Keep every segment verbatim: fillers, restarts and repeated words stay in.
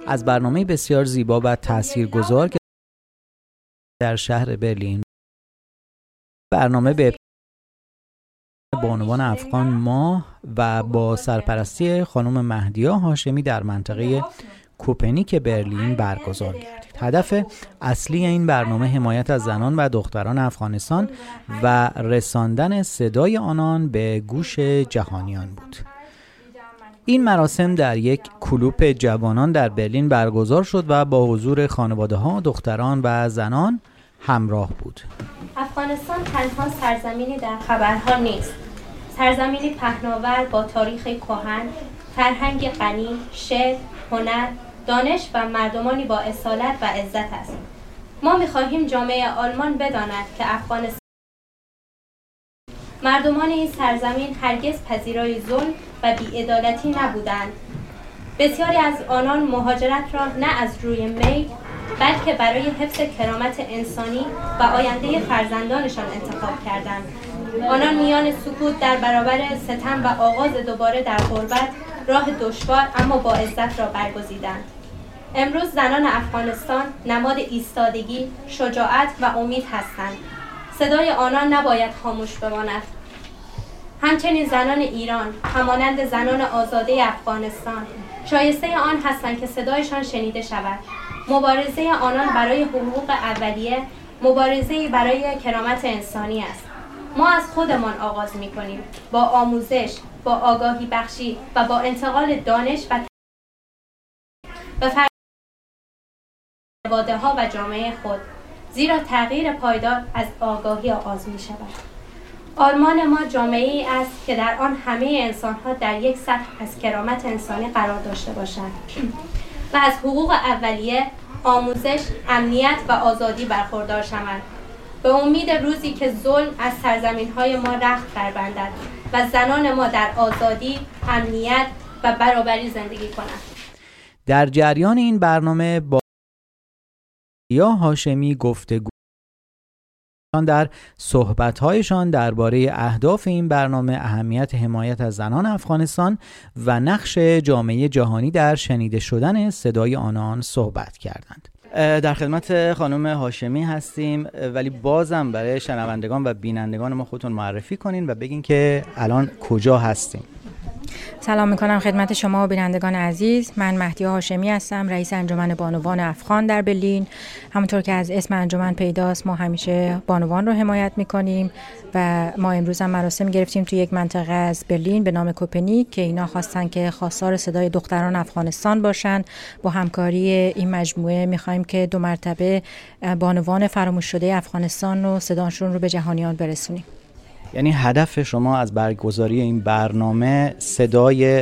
از برنامه بسیار زیبا و تاثیرگذار که در شهر برلین برنامه به بانوان افغان ماه و با سرپرستی خانم مهدیه هاشمی در منطقه کوپنیک برلین برگزار گردید. هدف اصلی این برنامه حمایت از زنان و دختران افغانستان و رساندن صدای آنان به گوش جهانیان بود. این مراسم در یک کلوپ جوانان در برلین برگزار شد و با حضور خانواده‌ها، دختران و زنان همراه بود. افغانستان تنها سرزمینی در خبرها نیست. سرزمینی پهناور با تاریخ کهن، فرهنگ غنی، شعر، هنر، دانش و مردمانی با اصالت و عزت است. ما می‌خواهیم جامعه آلمان بداند که افغانستان مردمان این سرزمین هرگز پذیرای ظلم و بی‌عدالتی نبودند. بسیاری از آنان مهاجرت را نه از روی میل بلکه برای حفظ کرامت انسانی و آینده فرزندانشان انتخاب کردند. آنان میان سکوت در برابر ستم و آغاز دوباره در غربت راه دشوار اما با عزت را برگزیدند. امروز زنان افغانستان نماد ایستادگی، شجاعت و امید هستند. صدای آنان نباید خاموش بماند. همچنین زنان ایران، همانند زنان آزاده افغانستان، شایسته آن هستند که صدایشان شنیده شود. مبارزه آنان برای حقوق اولیه، مبارزه برای کرامت انسانی است. ما از خودمان آغاز می‌کنیم، با آموزش، با آگاهی بخشی و با انتقال دانش و به خانواده‌ها و جامعه خود، زیرا تغییر پایدار از آگاهی آغاز می‌شود. آلمان ما جامعه‌ای است که در آن همه انسان‌ها در یک سطح از کرامت انسانی قرار داشته باشند و از حقوق اولیه، آموزش، امنیت و آزادی برخوردار شوند. به امید روزی که ظلم از سرزمین‌های ما رخت بربندد و زنان ما در آزادی، امنیت و برابری زندگی کنند. در جریان این برنامه با یا هاشمی گفتگو در صحبت‌هایشان درباره اهداف این برنامه، اهمیت حمایت از زنان افغانستان و نقش جامعه جهانی در شنیده شدن صدای آنان صحبت کردند. در خدمت خانم هاشمی هستیم، ولی بازم برای شنوندگان و بینندگان ما خودتون معرفی کنین و بگین که الان کجا هستیم. سلام میکنم خدمت شما و بینندگان عزیز. من مهدیه هاشمی هستم، رئیس انجمن بانوان افغان در برلین. همونطور که از اسم انجمن پیداست، ما همیشه بانوان رو حمایت میکنیم و ما امروز هم مراسم گرفتیم توی یک منطقه از برلین به نام کوپنیک که اینا خواستن که خواستار صدای دختران افغانستان باشن. با همکاری این مجموعه میخوایم که دو مرتبه بانوان فراموش شده افغانستان رو صداشون رو به جهانیان برسونیم. یعنی هدف شما از برگزاری این برنامه صدای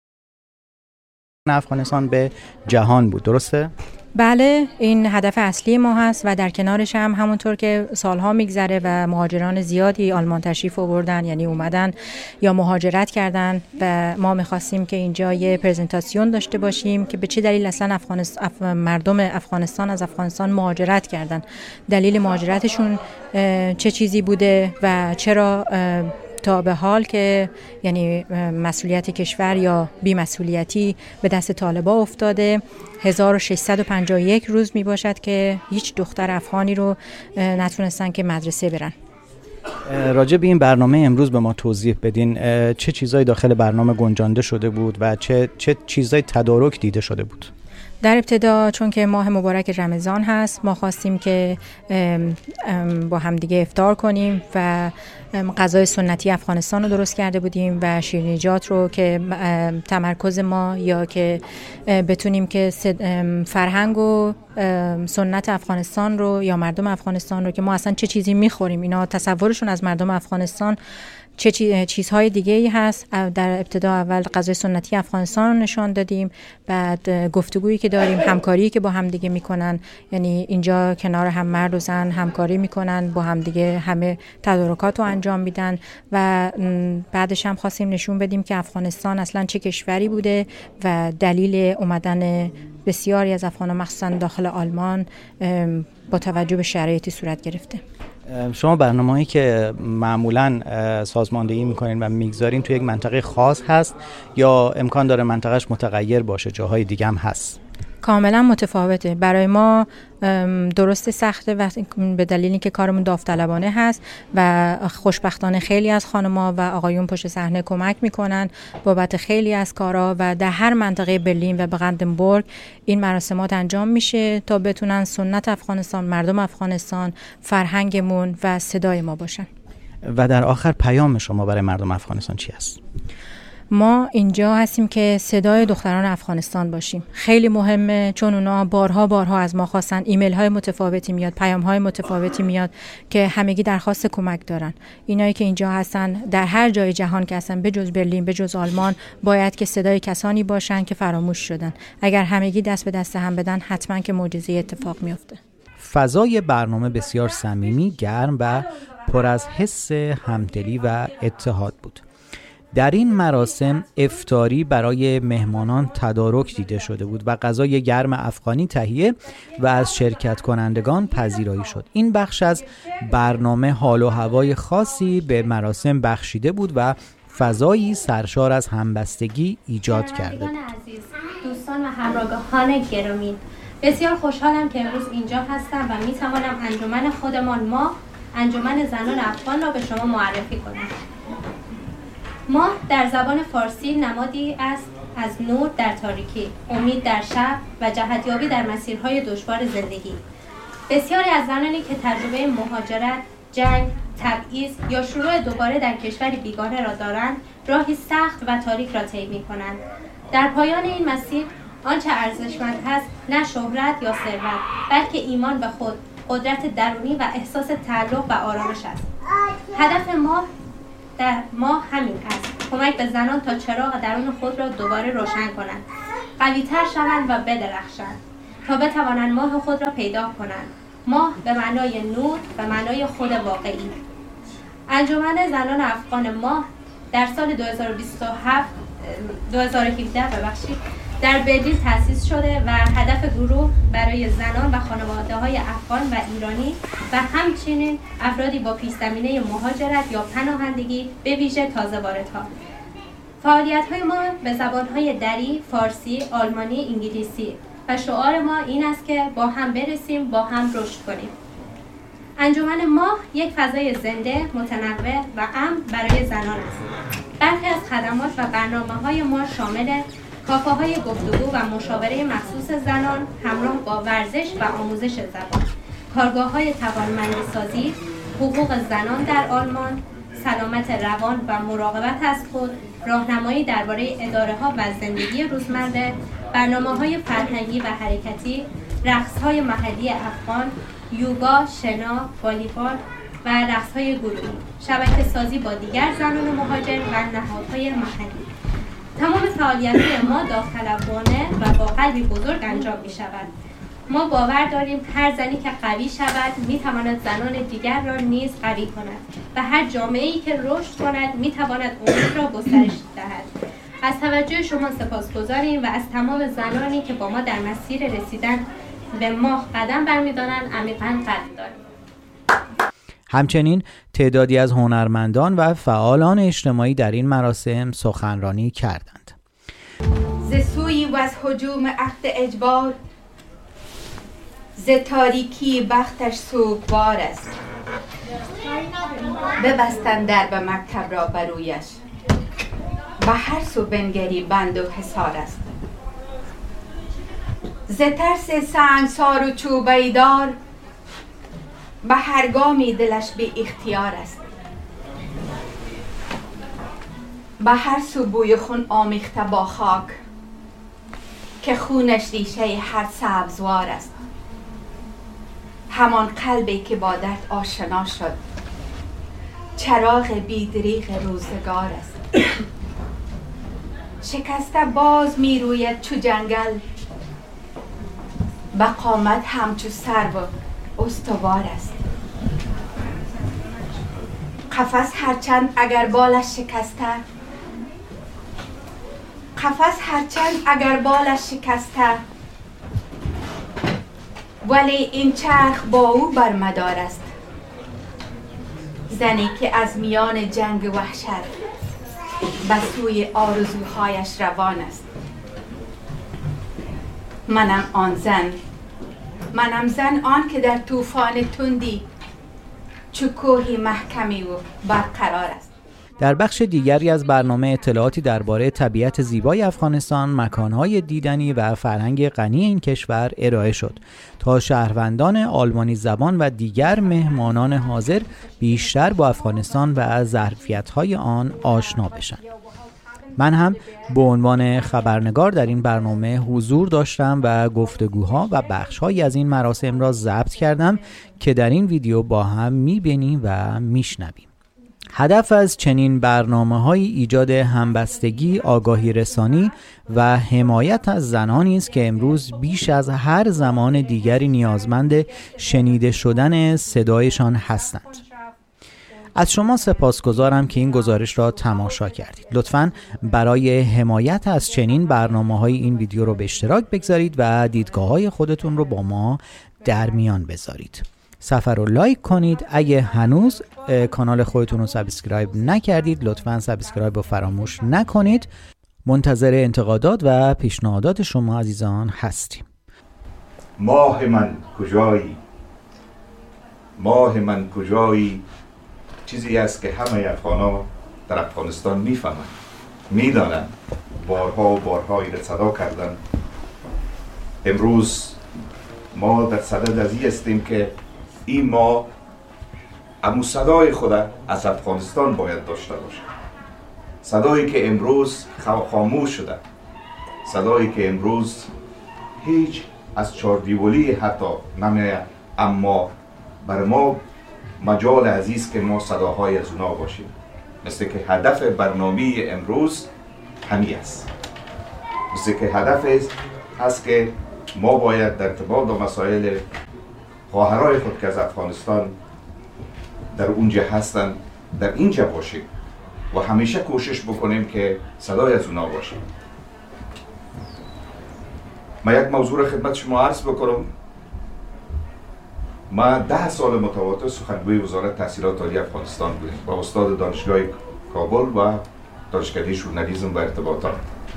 افغانستان به جهان بود، درسته؟ بله، این هدف اصلی ما هست و در کنارش هم همونطور که سالها میگذره و مهاجران زیادی آلمان تشریف آوردن، یعنی اومدن یا مهاجرت کردن و ما میخواستیم که اینجا یه پرزنتاسیون داشته باشیم که به چه دلیل اصلا افغانستان اف... مردم افغانستان از افغانستان مهاجرت کردن، دلیل مهاجرتشون چه چیزی بوده و چرا تا به حال که یعنی مسئولیت کشور یا بی‌مسئولیتی به دست طالبا افتاده. هزار و ششصد و پنجاه و یک روز می باشد که هیچ دختر افغانی رو نتونستن که مدرسه برن. راجع به این برنامه امروز به ما توضیح بدین، چه چیزایی داخل برنامه گنجانده شده بود و چه چه چیزایی تدارک دیده شده بود؟ در ابتدا چون که ماه مبارک رمضان هست، ما خواستیم که ام ام با همدیگه افطار کنیم و غذای سنتی افغانستان رو درست کرده بودیم و شیرینیجات رو که تمرکز ما یا که بتونیم که فرهنگ و سنت افغانستان رو یا مردم افغانستان رو که ما اصلا چه چیزی میخوریم، اینا تصورشون از مردم افغانستان چه چیزهای دیگه ای هست. در ابتدا اول غذای سنتی افغانستان رو نشان دادیم، بعد گفتگویی که داریم، همکاری که با هم دیگه میکنن، یعنی اینجا کنار هم مرد و زن همکاری میکنن، با هم دیگه همه تدارکات رو انجام میدن و بعدش هم خواستیم نشون بدیم که افغانستان اصلا چه کشوری بوده و دلیل اومدن بسیاری از افغانان مخصوصا داخل آلمان با توجه به شرایطی صورت گرفته. شما برنامه‌ای که معمولاً سازماندهی می‌کنین و میگذارین توی یک منطقه خاص هست یا امکان داره منطقهش متغیر باشه، جاهای دیگه هم هست؟ کاملا متفاوته. برای ما درست سخته وقتی به دلیلی که کارمون داوطلبانه هست و خوشبختانه خیلی از خانم‌ها و آقایون پشت صحنه کمک میکنن بابت خیلی از کارا و در هر منطقه برلین و براندنبورگ این مراسمات انجام میشه تا بتونن سنت افغانستان، مردم افغانستان، فرهنگمون و صدای ما باشن. و در آخر پیام شما برای مردم افغانستان چی است؟ ما اینجا هستیم که صدای دختران افغانستان باشیم. خیلی مهمه، چون اونا بارها بارها از ما خواستن، ایمیل های متفاوتی میاد، پیام های متفاوتی میاد که همگی درخواست کمک دارن. اینایی که اینجا هستن در هر جای جهان که هستن به جز برلین، به جز آلمان، باید که صدای کسانی باشن که فراموش شدن. اگر همگی دست به دست هم بدن حتما که معجزه اتفاق میفته. فضای برنامه بسیار صمیمی، گرم و پر از حس همدلی و اتحاد بود. در این مراسم افطاری برای مهمانان تدارک دیده شده بود و غذای گرم افغانی تهیه و از شرکت کنندگان پذیرایی شد. این بخش از برنامه حال و هوای خاصی به مراسم بخشیده بود و فضایی سرشار از همبستگی ایجاد کرده بود. عزیز، دوستان و همراهان گرامی، بسیار خوشحالم که امروز اینجا هستم و میتوانم انجمن خودمان ما انجمن زنان افغان را به شما معرفی کنم. ماه در زبان فارسی نمادی است از نور در تاریکی، امید در شب و جهتیابی در مسیرهای دشوار زندگی. بسیاری از زنانی که تجربه مهاجرت، جنگ، تبعیض یا شروع دوباره در کشوری بیگانه را دارند، راهی سخت و تاریک را طی می‌کنند. در پایان این مسیر آنچه ارزشمند هست نه شهرت یا ثروت، بلکه ایمان به خود، قدرت درونی و احساس تعلق و آرامش است. هدف ما در ما همین است: کمک به زنان تا چراغ درون خود را دوباره روشن کنند، قوی‌تر شوند و بدرخشند تا بتوانند ماه خود را پیدا کنند. ماه به معنای نور و معنای خود واقعی. انجمن زنان افغان ماه در سال دو هزار و بیست و هفت دو هزار و هفده ببخشید در برلین تأسیس شده و هدف گروه برای زنان و خانواده‌های افغان و ایرانی و همچنین افرادی با پیش‌زمینه مهاجرت یا پناهندگی، به ویژه تازه واردها. فعالیت‌های ما به زبان‌های دری، فارسی، آلمانی، انگلیسی و شعار ما این است که با هم برسیم، با هم رشد کنیم. انجمن ما یک فضای زنده، متنوع و امن برای زنان است. برخی از خدمات و برنامه‌های ما شامل کافه‌های گفتگو و مشاوره مخصوص زنان همراه با ورزش و آموزش زبان، کارگاه‌های توانمندی‌سازی، حقوق زنان در آلمان، سلامت روان و مراقبت از خود، راهنمایی درباره اداره‌ها و زندگی روزمره، برنامه‌های فرهنگی و حرکتی، رقص‌های محلی افغان، یوگا، شنا، والیبال و رقص‌های گروهی، شبکه‌سازی با دیگر زنان مهاجر و نهادهای محلی. تمام فعالیت‌های ما داوطلبانه و با قلبی بزرگ انجام می‌شود. ما باور داریم هر زنی که قوی شود می‌تواند زنان دیگر را نیز قوی کند و هر جامعه‌ای که رشد کند می‌تواند امید را گسترش دهد. از توجه شما سپاسگزاریم و از تمام زنانی که با ما در مسیر رسیدن به ماه قدم برمی‌دارند عمیقاً قدر داریم. همچنین تعدادی از هنرمندان و فعالان اجتماعی در این مراسم سخنرانی کردند. ز سوی و از هجوم عهد اجبار، ز تاریکی بختش سوگوار است. ببستن در به مکتب را برویش، به هر سو بنگری بند و حصار است. ز ترس سنگسار و چوبیدار، به هر گامی دلش بی اختیار است. به هر سو بوی خون آمیخته با خاک، که خونش ریشه هر سبزوار است. همان قلبی که با درد آشنا شد، چراغ بیدریغ روزگار است. شکسته باز می روید چو جنگل، به قامت همچو سرو استوار است. قفس هرچند اگر بالش شکسته، قفس هرچند اگر بالش شکسته، ولی این چرخ با او برمدار است. زنی که از میان جنگ وحشت به سوی آرزوهایش روان است. منم آن زن، منم زن آن که در طوفان تندی چو کوهی محکمی و برقرار است. در بخش دیگری از برنامه اطلاعاتی درباره طبیعت زیبای افغانستان، مکانهای دیدنی و فرهنگ غنی این کشور ارائه شد تا شهروندان آلمانی زبان و دیگر مهمانان حاضر بیشتر با افغانستان و ظرفیت‌های آن آشنا بشن. من هم به عنوان خبرنگار در این برنامه حضور داشتم و گفتگوها و بخش‌هایی از این مراسم را ضبط کردم که در این ویدیو با هم می‌بینیم و میشنویم. هدف از چنین برنامه‌های ایجاد همبستگی، آگاهی رسانی و حمایت از زنانی است که امروز بیش از هر زمان دیگری نیازمند شنیده شدن صدایشان هستند. از شما سپاسگزارم که این گزارش را تماشا کردید. لطفاً برای حمایت از چنین برنامه‌های این ویدیو رو به اشتراک بگذارید و دیدگاه‌های خودتون رو با ما در میان بذارید. سفر رو لایک کنید. اگه هنوز کانال خودتون رو سابسکرایب نکردید لطفاً سابسکرایب رو فراموش نکنید. منتظر انتقادات و پیشنهادات شما عزیزان هستیم. ماه من کجایی، ماه من کجایی، چیزی است که همه افغان‌ها در افغانستان میفهمند، میدانند، بارها و بارها این صدا کردن. امروز ما در صدد از این هستیم که این ما امو صدای خود از افغانستان باید داشته باشیم، صدایی که امروز خاموش شده، صدایی که امروز هیچ از چاردیولی حتی نمیاد، اما بر ما مجال عزیز که ما صداهای از اونا باشیم. مثل که هدف برنامه امروز همی است، مثل که هدف هست که ما باید در ارتباط با مسائل خواهرای خود که از افغانستان در اونجا هستن در اینجا باشیم و همیشه کوشش بکنیم که صدای از اونا باشیم. من یک موضوع خدمت شما عرض بکنم. ما ده سال متواتر سخنگوی وزارت تحصیلات عالی افغانستان بودیم با استاد دانشگاه کابل و دانشکده ژورنالیسم و ارتباطات.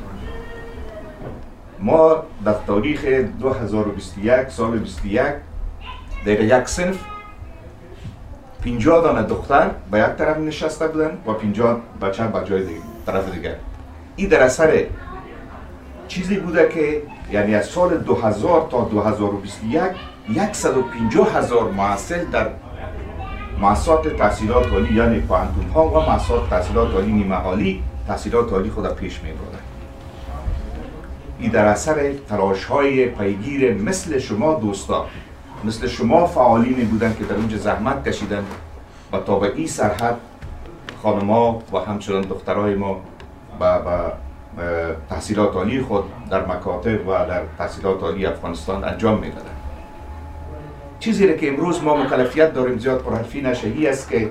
ما در تاریخ دو هزار و بیست و یک سال بیست و یک در یک صنف پنجاه دانه دختر به یک طرف نشسته بودن و پنجاه بچه به جای دیگر طرف دیگر. این در اثر چیزی بوده که یعنی از سال دو هزار تا دو هزار و بیست و یک صد و پنجاه هزار محصل در مؤسسات تحصیلات عالی یعنی پوهنتون ها و مؤسسات تحصیلات عالی نیمه عالی تحصیلات عالی خود پیش میبردن. این در اثر تلاش های پیگیر مثل شما دوستا، مثل شما فعالینی بودن که در اونجا زحمت کشیدن و تا به این سرحد خانما و همچنان دخترای ما با, با تحصیلات عالی خود در مکاتب و در تحصیلات عالی افغانستان انجام میدادن. چیزی را که امروز ما مکلفیت داریم زیاد پرحرفی نشه ای است که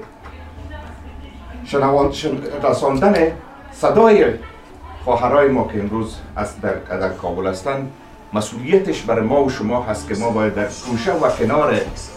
شنوان رساندن صدای خواهرای ما که امروز از در, در کابل هستند مسئولیتش برای ما و شما هست که ما باید در گوشه و کنار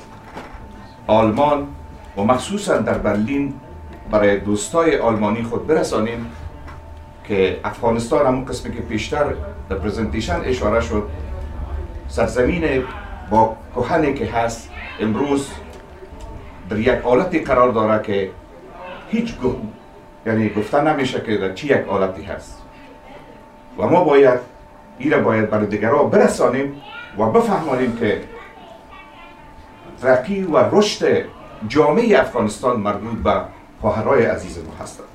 آلمان و مخصوصا در برلین برای دوستای آلمانی خود برسانیم که افغانستان همون قسمی که پیشتر در پرزنتیشن اشاره شد سرزمین با کهنی که هست امروز در یک حالتی قرار داره که هیچ گو... یعنی گفتن نمیشه که در چی یک حالتی هست و ما باید این را باید برای دیگران برسانیم و بفهمانیم که ترقی و رشد جامعه افغانستان مربوط به خواهرای عزیز ما هستند.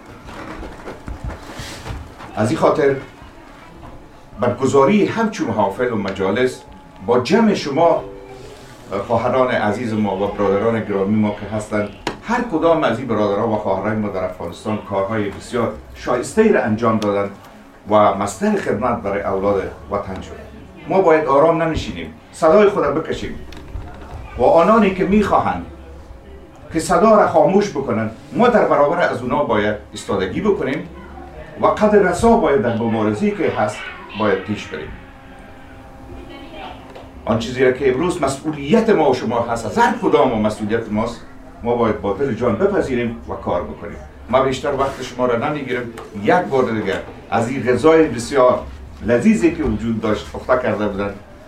از این خاطر برگزاری همچون محافل و مجالس با جمع شما خواهران عزیز ما و برادران گرامی ما که هستند، هر کدام از این برادران و خواهران ما در افغانستان کارهای بسیار شایسته را انجام دادند و مصدر خدمت برای اولاد وطن شد. ما باید آرام ننشینیم، صدای خود را بکشیم و آنانی که میخواهند که صدا را خاموش بکنند ما در برابر از اونا باید ایستادگی بکنیم و قدر رسا باید در مبارزه‌ای که هست باید پیش بریم. آن چیزی را که امروز مسئولیت ما و شما هست، از هر کدام و مسئولیت ماست، ما باید با دل جان بپذیریم و کار بکنیم. ما بیشتر وقت شما را نمیگیریم. یک بار دیگر از این غذای بسیار لذیذی که وجود داشت اخته کرده بودن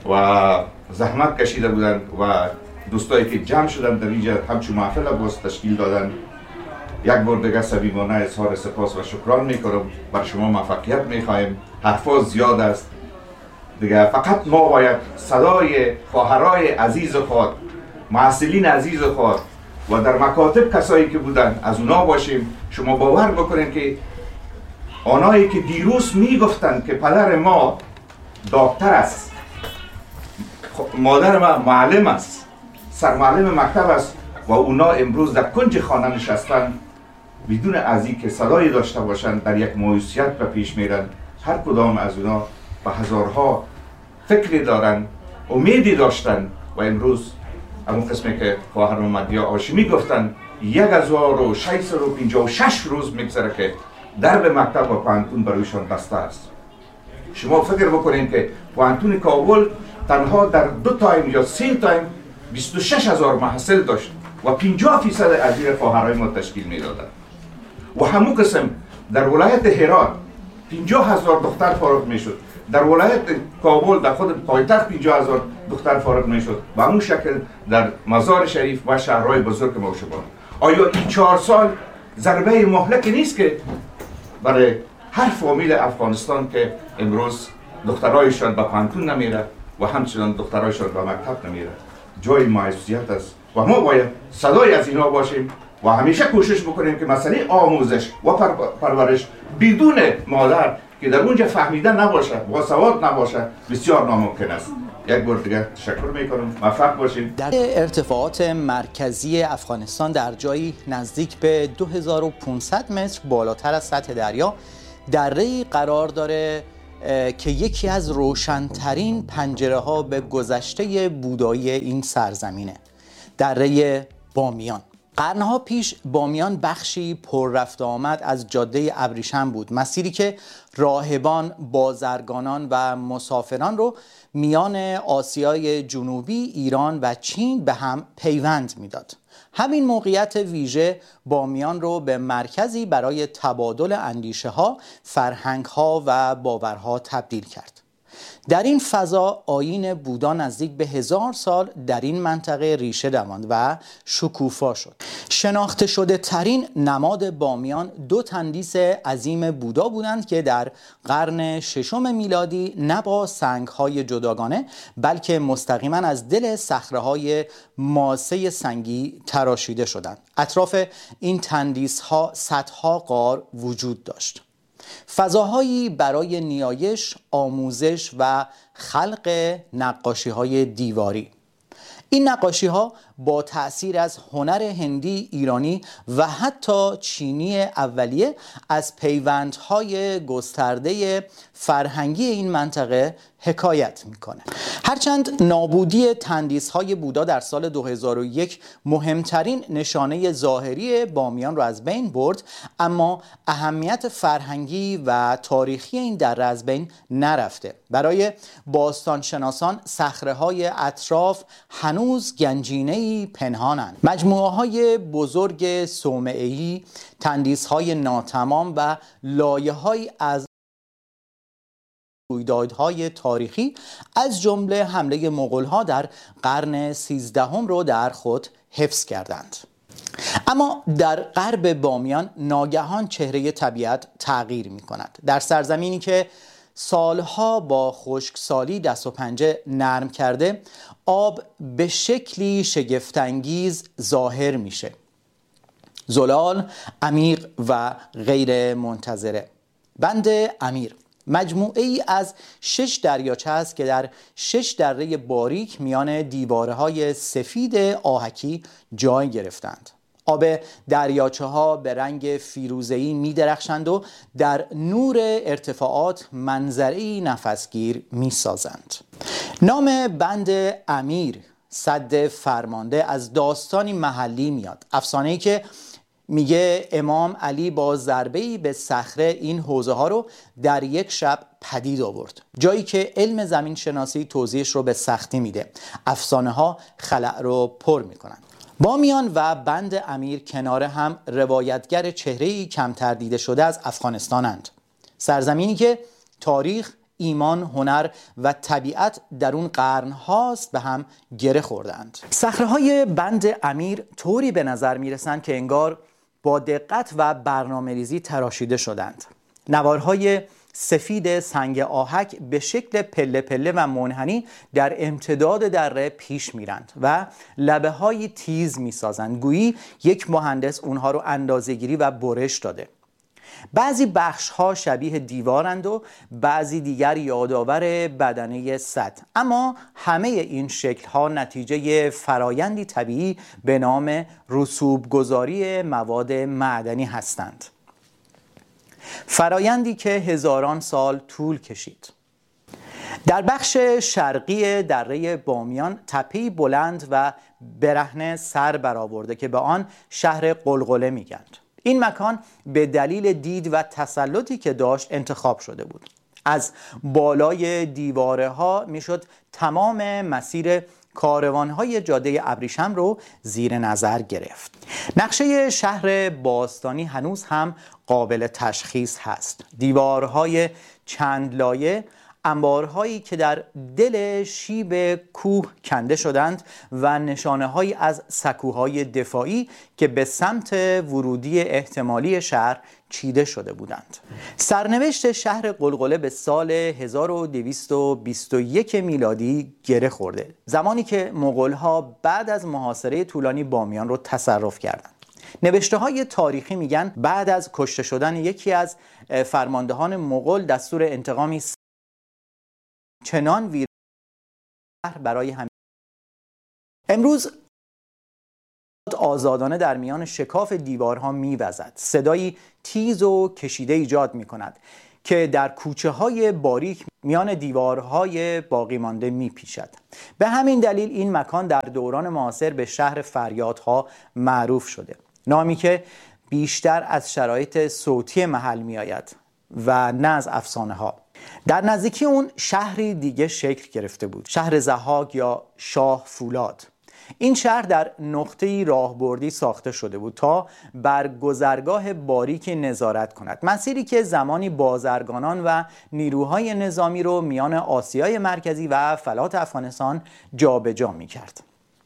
و زحمت کشیده بودند و دوستایی که جمع شدن در اینجا همچون محفل باز تشکیل دادن. یک بار دیگه صمیمانه اظهار سپاس و شکران میکنم. بر شما موفقیت میخوایم. حرفا زیاد است دیگه، فقط ما باید صدای خواهرای عزیز خود، محصلین عزیز خود و در مکاتب کسایی که بودن از اونا باشیم. شما باور بکنید که آنایی که دیروز میگفتن که پدر ما دکتر است، مادر ما معلم است، سرمعلم مکتب است و اونا امروز در کنج خانه نشستن بدون از این که صدایی داشته باشند در یک مایوسیت به پیش میرن. هر کدام از اونا به هزارها فکری دارن، امیدی داشتن و امروز همون قسمی که خواهر محمدیه هاشمی گفتن یک هزار و ششصد و پنجاه و شش روز میگذره که درب مکتب و پوهنتون برایشان بسته است. شما فکر بکنید که پوهنتون کابل تنها در دو تایم یا سه تایم بیست و شش هزار محصل داشت و پنجاه فیصد از این خواهرای ما تشکیل میدادن. و همون قسم در ولایت هرات پنجاه هزار دختر فارغ میشد، در ولایت کابل در خود پایتخت پنجاه هزار دختر فارغ میشد. و همون شکل در مزار شریف و شهرهای بزرگ ما شما. آیا این چهار سال ضربه مهلکی نیست که برای هر فامیل افغانستان که امروز دخترایشان به پوهنتون نمیره و همچنان دخترایشان به مکتب نمیره؟ جای مایوسیت است و ما باید صدای از اینا باشیم و همیشه کوشش بکنیم که مسئله آموزش و پر پرورش بدون مادر که در اونجا فهمیده نباشه، با سواد نباشه، بسیار ناممکن است. یک بار دیگه تشکر میکنم. موفق باشیم. در ارتفاعات مرکزی افغانستان در جایی نزدیک به دو هزار و پانصد متر بالاتر از سطح دریا دره‌ای قرار داره که یکی از روشن‌ترین پنجره ها به گذشته بودایی این سرزمینه، دره بامیان. قرنها پیش بامیان بخشی پر رفت آمد از جاده ابریشم بود، مسیری که راهبان، بازرگانان و مسافران رو میان آسیای جنوبی، ایران و چین به هم پیوند میداد. همین موقعیت ویژه بامیان رو به مرکزی برای تبادل اندیشه ها، فرهنگ ها و باورها تبدیل کرد. در این فضا آیین بودا نزدیک به هزار سال در این منطقه ریشه دواند و شکوفا شد. شناخته شده ترین نماد بامیان دو تندیس عظیم بودا بودند که در قرن ششم میلادی نه با سنگ‌های جداگانه بلکه مستقیما از دل صخره‌های ماسه سنگی تراشیده شدند. اطراف این تندیس‌ها صدها غار وجود داشت. فضاهایی برای نیایش، آموزش و خلق نقاشی‌های دیواری. این نقاشی‌ها با تأثیر از هنر هندی، ایرانی و حتی چینی اولیه از پیوندهای گسترده فرهنگی این منطقه حکایت میکنه. هرچند نابودی تندیس‌های بودا در سال دو هزار و یک مهمترین نشانه ظاهری بامیان را از بین برد، اما اهمیت فرهنگی و تاریخی این دره از بین نرفته. برای باستانشناسان صخره‌های اطراف هنوز گنجینه‌ای پنهانند. مجموعه‌های بزرگ صومعه‌ای، تندیس‌های ناتمام و لایه‌هایی از رویدادهای تاریخی از جمله حمله مغول‌ها در قرن سیزدهم رو در خود حفظ کردند. اما در غرب بامیان ناگهان چهره طبیعت تغییر می‌کند. در سرزمینی که سالها با خشکسالی دست و پنجه نرم کرده، آب به شکلی شگفت‌انگیز ظاهر میشه. زلال، عمیق و غیر منتظره. بند امیر مجموعه ای از شش دریاچه است که در شش دره باریک میان دیوارهای سفید آهکی جای گرفتند. آب دریاچه ها به رنگ فیروزه‌ای می درخشند و در نور ارتفاعات منظره‌ای نفسگیر می سازند. نام بند امیر، سد فرمانده، از داستانی محلی میاد. افسانه‌ای که میگه امام علی با ضربه‌ای به صخره این حوزه ها رو در یک شب پدید آورد، جایی که علم زمین شناسی توضیحش رو به سختی میده. افسانه ها خلأ رو پر میکنن. بامیان و بند امیر کنار هم روایتگر چهره‌ای کمتر دیده شده از افغانستانند. سرزمینی که تاریخ، ایمان، هنر و طبیعت در اون قرن هاست به هم گره خوردند. صخره‌های بند امیر طوری به نظر میرسند که انگار با دقت و برنامه‌ریزی تراشیده شدند. نوارهای سفید سنگ آهک به شکل پله پله و منحنی در امتداد دره پیش میرند و لبه های تیز میسازند، گویی یک مهندس اونها رو اندازه‌گیری و برش داده. بعضی بخش ها شبیه دیوارند و بعضی دیگر یادآور بدنه سد، اما همه این شکل ها نتیجه فرایندی طبیعی به نام رسوب گذاری مواد معدنی هستند. فرایندی که هزاران سال طول کشید. در بخش شرقی دره بامیان تپه‌ای بلند و برهنه سر برآورده که به آن شهر قلقله میگند. این مکان به دلیل دید و تسلطی که داشت انتخاب شده بود. از بالای دیواره ها میشد تمام مسیر کاروان‌های جاده ابریشم رو زیر نظر گرفت. نقشه شهر باستانی هنوز هم قابل تشخیص هست. دیوارهای چند لایه، انبارهایی که در دل شیب کوه کنده شدند و نشانه‌هایی از سکوهای دفاعی که به سمت ورودی احتمالی شهر چیده شده بودند. سرنوشت شهر قلقله به سال هزار و دویست و بیست و یک میلادی گره خورده، زمانی که مغول‌ها بعد از محاصره طولانی بامیان رو تصرف کردند. نوشته‌های تاریخی میگن بعد از کشته شدن یکی از فرماندهان مغول دستور انتقامی چنان ویر برای همین امروز آزادانه در میان شکاف دیوارها میوزد. صدایی تیز و کشیده ایجاد میکند که در کوچه های باریک میان دیوارهای باقی مانده میپیچد. به همین دلیل این مکان در دوران معاصر به شهر فریادها معروف شده، نامی که بیشتر از شرایط صوتی محل میآید و نه از افسانه ها. در نزدیکی اون شهری دیگه شکل گرفته بود، شهر ضحاک یا شاه فولاد. این شهر در نقطه‌ای راهبردی ساخته شده بود تا بر گذرگاه باریکی نظارت کند، مسیری که زمانی بازرگانان و نیروهای نظامی رو میان آسیای مرکزی و فلات افغانستان جابجا می‌کرد.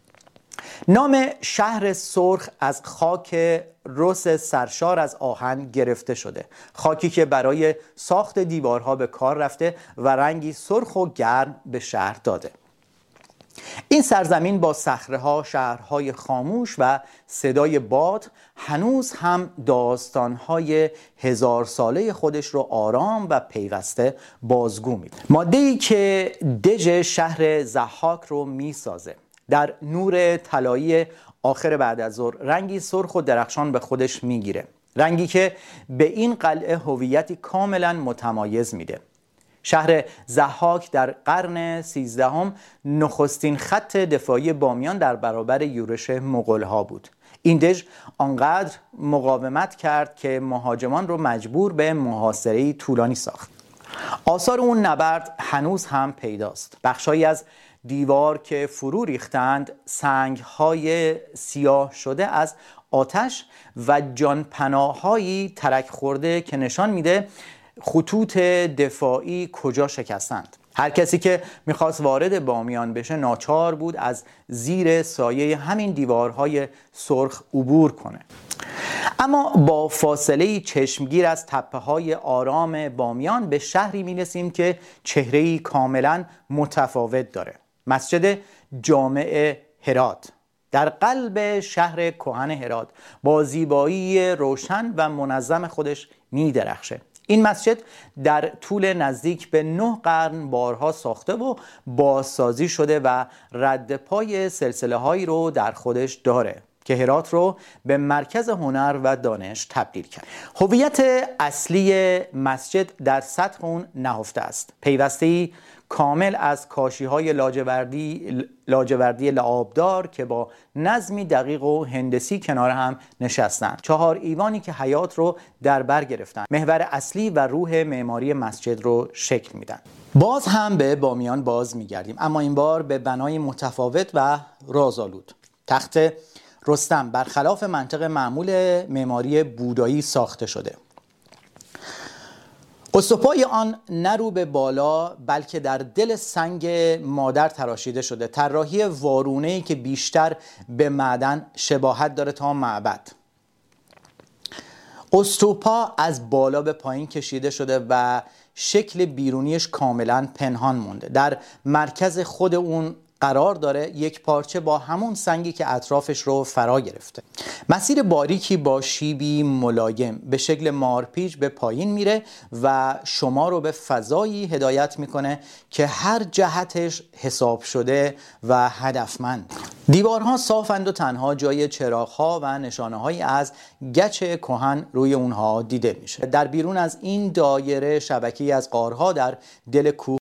نام شهر سرخ از خاک رس سرشار از آهن گرفته شده، خاکی که برای ساخت دیوارها به کار رفته و رنگی سرخ و گرم به شهر داده. این سرزمین با صخره‌ها، شهرهای خاموش و صدای باد هنوز هم داستان‌های هزار ساله خودش رو آرام و پیوسته بازگو می‌ده. ماده‌ای که دژ شهر ضحاک رو می‌سازه در نور طلایی آخر بعد از ظهر رنگی سرخ و درخشان به خودش میگیره، رنگی که به این قلعه هویتی کاملا متمایز میده. شهر ضحاک در قرن سیزدهم نخستین خط دفاعی بامیان در برابر یورش مغول‌ها بود. این دژ آنقدر مقاومت کرد که مهاجمان رو مجبور به محاصره طولانی ساخت. آثار اون نبرد هنوز هم پیداست. بخشایی از دیوار که فرو ریختند سنگ‌های سیاه شده از آتش و جانپناه‌هایی ترک خورده که نشان میده خطوط دفاعی کجا شکستند. هر کسی که میخواست وارد بامیان بشه ناچار بود از زیر سایه همین دیوارهای سرخ عبور کنه. اما با فاصله چشمگیر از تپه‌های آرام بامیان به شهری میرسیم که چهره‌ای کاملا متفاوت داره. مسجد جامع هرات در قلب شهر کهن هرات با زیبایی روشن و منظم خودش می‌درخشه. این مسجد در طول نزدیک به نه قرن بارها ساخته و بازسازی شده و رد پای سلسله هایی رو در خودش داره که هرات رو به مرکز هنر و دانش تبدیل کرد. هویت اصلی مسجد در سطح اون نهفته است، پیوسته‌ای کامل از کاشی‌های لاجوردی لاجوردی لعابدار که با نظمی دقیق و هندسی کنار هم نشستند. چهار ایوانی که حیات رو در بر گرفتن، محور اصلی و روح معماری مسجد رو شکل میدن. باز هم به بامیان باز میگردیم، اما این بار به بنای متفاوت و رازآلود. تخت رستم برخلاف منطق معمول معماری بودایی ساخته شده. استوپای آن نه رو به بالا بلکه در دل سنگ مادر تراشیده شده، طراحی وارونه‌ای که بیشتر به معدن شباهت داره تا معبد. استوپا از بالا به پایین کشیده شده و شکل بیرونیش کاملا پنهان مونده. در مرکز خود اون قرار داره یک پارچه با همون سنگی که اطرافش رو فرا گرفته. مسیر باریکی با شیبی ملایم به شکل مارپیچ به پایین میره و شما رو به فضایی هدایت میکنه که هر جهتش حساب شده و هدفمند. دیوارها صافند و تنها جای چراغ‌ها و نشانه‌هایی از گچ کهن روی اونها دیده میشه. در بیرون از این دایره شبکه‌ای از غارها در دل کوه،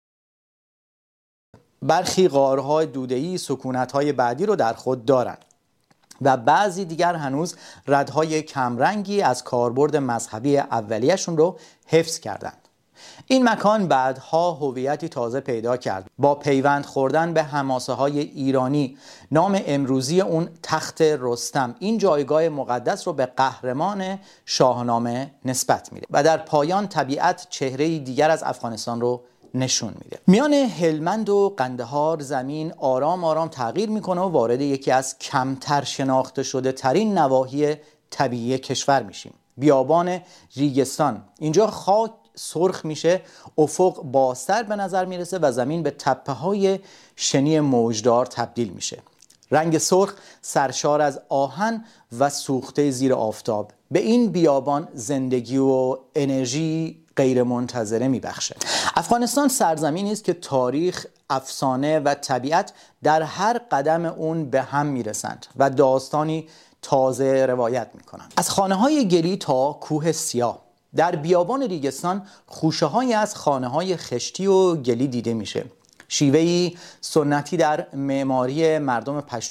برخی غارهای دوده‌ای سکونت‌های بعدی رو در خود دارند و بعضی دیگر هنوز ردهای کمرنگی از کاربرد مذهبی اولیه‌شون رو حفظ کردند. این مکان بعدها هویتی تازه پیدا کرد با پیوند خوردن به حماسه‌های ایرانی. نام امروزی اون تخت رستم این جایگاه مقدس رو به قهرمان شاهنامه نسبت میده و در پایان طبیعت چهره‌ای دیگر از افغانستان رو نشون میده. میان هلمند و قندهار زمین آرام آرام تغییر میکنه و وارد یکی از کمتر شناخته شده ترین نواحی طبیعی کشور میشیم. بیابان ریگستان. اینجا خاک سرخ میشه، افق بازتر به نظر میرسه و زمین به تپه های شنی موجدار تبدیل میشه. رنگ سرخ سرشار از آهن و سوخته زیر آفتاب به این بیابان زندگی و انرژی غیر منتظره میبخشه. افغانستان سرزمینی است که تاریخ، افسانه و طبیعت در هر قدم اون به هم میرسند و داستانی تازه روایت میکنند. از خانه‌های گلی تا کوه سیاه، در بیابان ریگستان خوشه‌هایی از خانه‌های خشتی و گلی دیده میشه. شیوهی سنتی در معماری مردم پشتون